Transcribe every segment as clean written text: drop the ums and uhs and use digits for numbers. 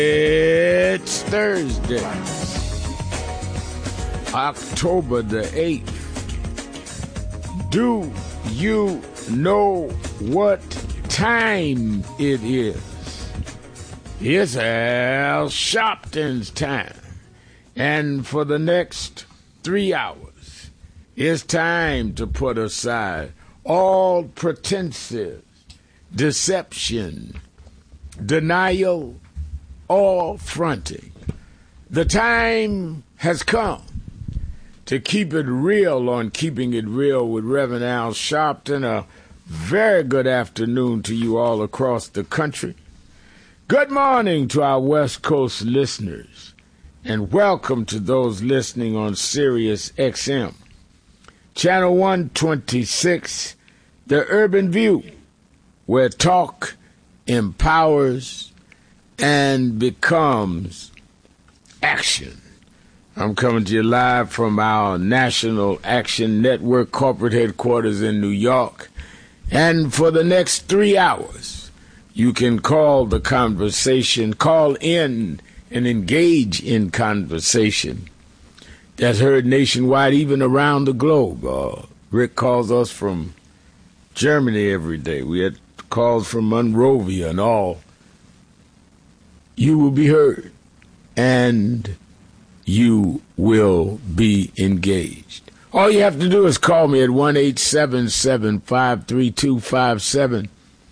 It's Thursday, October the 8th. Do you know what time it is? It's Al Sharpton's time. And for the next 3 hours, it's time to put aside all pretenses, deception, denial, or fronting. The time has come to keep it real on Keeping It Real with Reverend Al Sharpton. A very good afternoon to you all across the country. Good morning to our West Coast listeners, and welcome to those listening on Sirius XM. Channel 126, The Urban View, where talk empowers and becomes action. I'm coming to you live from our National Action Network corporate headquarters in New York. And for the next 3 hours, you can call the conversation, call in and engage in conversation that's heard nationwide, even around the globe. Rick calls us from Germany every day. We had calls from Monrovia and all. You will be heard, and you will be engaged. All you have to do is call me at 1-877-532-5797,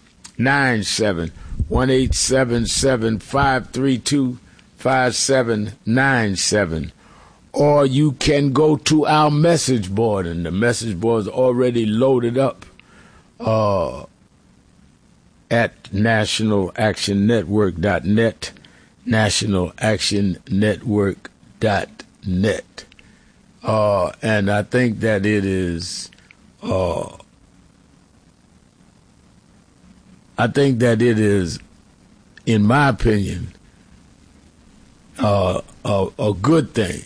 1-877-532-5797, or you can go to our message board, and the message board is already loaded up at nationalactionnetwork.net, nationalactionnetwork.net. And I think that it is, in my opinion, a good thing.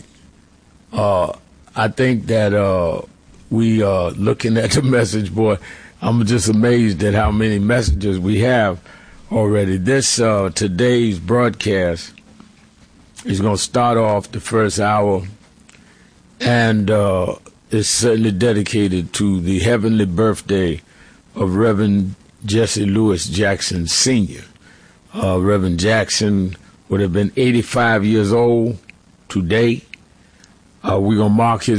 I think that we are looking at the message board. I'm just amazed at how many messages we have already. This today's broadcast is going to start off the first hour, and it's certainly dedicated to the heavenly birthday of Reverend Jesse Lewis Jackson Sr. Reverend Jackson would have been 85 years old today. We're going to mark his